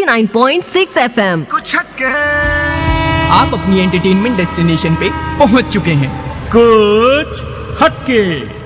89.6 FM। कुछ हटके आप अपनी एंटरटेनमेंट डेस्टिनेशन पे पहुंच चुके हैं। कुछ हटके।